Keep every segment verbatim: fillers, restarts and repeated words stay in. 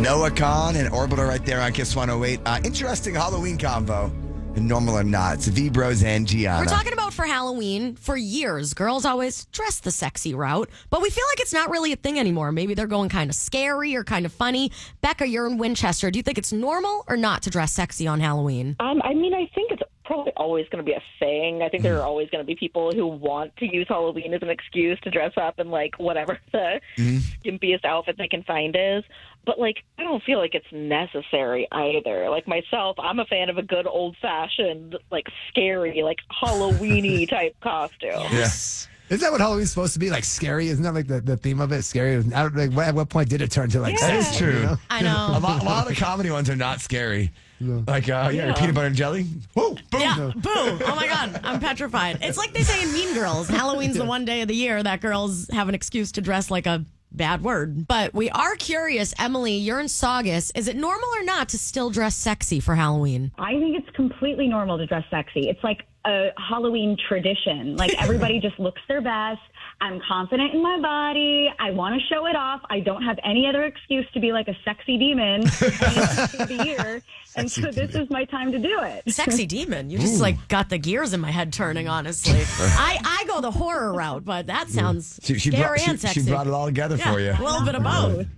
Noah Kahn and Orbital right there on Kiss one oh eight. Uh, interesting Halloween combo. Normal or not. It's V Bros and Gianna. We're talking about for Halloween. For years, girls always dress the sexy route, but we feel like it's not really a thing anymore. Maybe they're going kind of scary or kind of funny. Becca, you're in Winchester. Do you think it's normal or not to dress sexy on Halloween? Um, I mean, I think it's probably always going to be a thing. I think there are always going to be people who want to use Halloween as an excuse to dress up in, like, whatever the mm-hmm. skimpiest outfit they can find is. But, like, I don't feel like it's necessary either. Like, myself, I'm a fan of a good old-fashioned, like, scary, like, Halloween-y type costume. Yes. Isn't that what Halloween's supposed to be? Like, scary? Isn't that, like, the, the theme of it? Scary? I don't, like, at what point did it turn to, like, yeah. That sexy, is true. You know? I know. a, lot, a lot of the comedy ones are not scary. No. Like, uh, yeah, yeah. peanut butter and jelly. Whoa, boom. Yeah, no. Boom. Oh, my God. I'm petrified. It's like they say in Mean Girls. Halloween's yeah. the one day of the year that girls have an excuse to dress like a bad word. But we are curious, Emily, you're in Saugus. Is it normal or not to still dress sexy for Halloween? I think it's completely normal to dress sexy. It's like a Halloween tradition. Like, everybody just looks their best. I'm confident in my body. I want to show it off. I don't have any other excuse to be like a sexy demon through the year. And so this is my time to do it. Sexy demon. You just Ooh. like got the gears in my head turning, honestly. I, I go the horror route, but that sounds she, she scary brought, and she, sexy. She brought it all together yeah, for you. A little bit of both.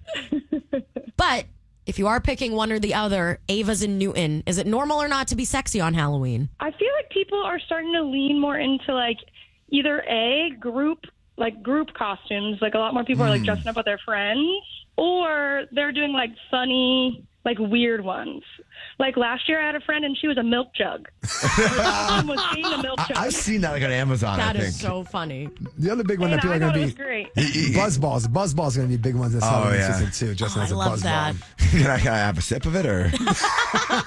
But if you are picking one or the other, Ava's in Newton. Is it normal or not to be sexy on Halloween? I feel like people are starting to lean more into like either A, group like group costumes, like a lot more people mm. are like dressing up with their friends, or they're doing like funny, like weird ones. Like last year I had a friend and she was a milk jug. Her costume was being a milk jug. I, I've seen that like on Amazon. That I is think. so funny. The other big one and that people I are going to be great. buzz balls. Buzz balls are going to be big ones this oh, Halloween yeah. season too. Just oh, as I a love buzz that. ball. Can I, can I have a sip of it or?